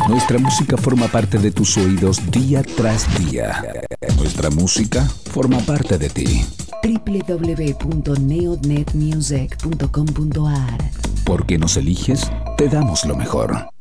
Nuestra música forma parte de tus oídos día tras día. Nuestra música forma parte de ti. www.neonetmusic.com.ar. Porque nos eliges, te damos lo mejor.